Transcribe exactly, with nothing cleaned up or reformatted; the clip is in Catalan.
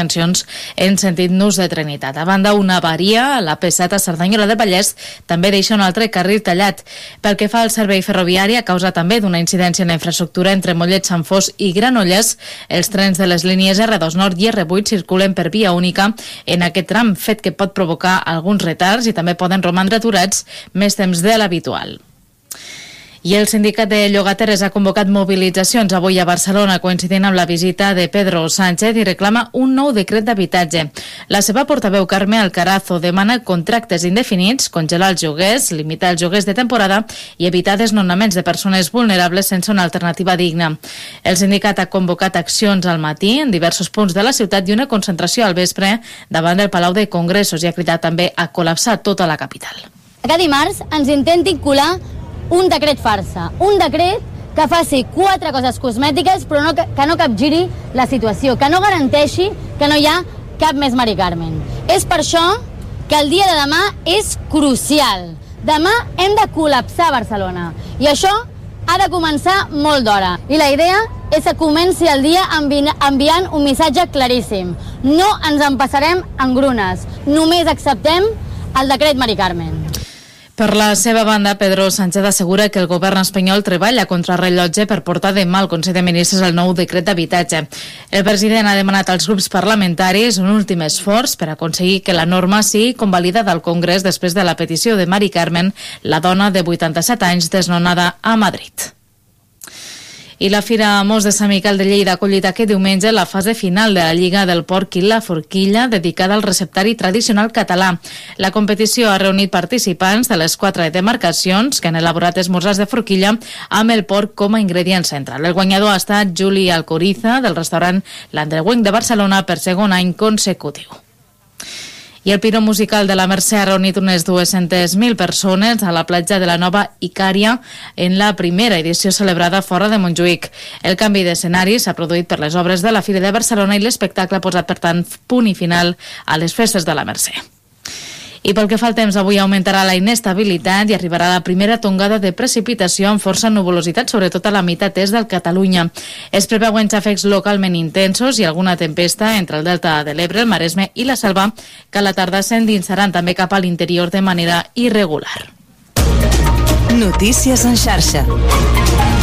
en sentit Nus de Trinitat. A banda, una avaria a la P set a Cerdanyola del Vallès també deixa un altre carril tallat. Pel que fa al servei ferroviari, a causa també d'una incidència en la infraestructura entre Mollet, Sant Fos i Granollers, els trens de les línies R dos Nord i R vuit circulen per via única en aquest tram, fet que pot provocar alguns retards i també poden romandre aturats més temps de l'habitual. I el sindicat de llogateres ha convocat mobilitzacions avui a Barcelona coincidint amb la visita de Pedro Sánchez i reclama un nou decret d'habitatge. La seva portaveu Carme Alcarazo demana contractes indefinits, congelar els lloguers, limitar els lloguers de temporada i evitar desnonaments de persones vulnerables sense una alternativa digna. El sindicat ha convocat accions al matí en diversos punts de la ciutat i una concentració al vespre davant del Palau de Congressos i ha cridat també a col·lapsar tota la capital. Cada dimarts ens intentin colar un decret farsa, un decret que faci quatre coses cosmètiques però no, que no capgiri la situació, que no garanteixi que no hi ha cap més Mari Carmen. És per això que el dia de demà és crucial. Demà hem de col·lapsar Barcelona i això ha de començar molt d'hora. I la idea és que comenci el dia envi enviant un missatge claríssim. No ens en passarem en grunes, només acceptem el decret Mari Carmen. Per la seva banda, Pedro Sánchez assegura que el govern espanyol treballa contra el rellotge per portar demà al Consell de Ministres el nou decret d'habitatge. El president ha demanat als grups parlamentaris un últim esforç per aconseguir que la norma sigui convalidada al Congrés després de la petició de Mari Carmen, la dona de vuitanta-set anys desnonada a Madrid. I la Fira Mos de Sant Miquel de Lleida ha acollit aquest diumenge la fase final de la Lliga del Porc i la Forquilla dedicada al receptari tradicional català. La competició ha reunit participants de les quatre demarcacions que han elaborat esmorzars de forquilla amb el porc com a ingredient central. El guanyador ha estat Juli Alcoriza del restaurant L'Andreuenc de Barcelona per segon any consecutiu. I el Piro Musical de la Mercè ha reunit unes dues-centes mil persones a la platja de la Nova Icària en la primera edició celebrada fora de Montjuïc. El canvi d'escenari s'ha produït per les obres de la Fira de Barcelona i l'espectacle ha posat, per tant, punt i final a les festes de la Mercè. I pel que fa al temps, avui augmentarà la inestabilitat i arribarà la primera tongada de precipitació amb força nuvolositat, sobretot a la meitat est del Catalunya. Es preveuen xàfecs localment intensos i alguna tempesta entre el delta de l'Ebre, el Maresme i la Selva, que a la tarda s'endinsaran també cap a l'interior de manera irregular. Notícies en xarxa.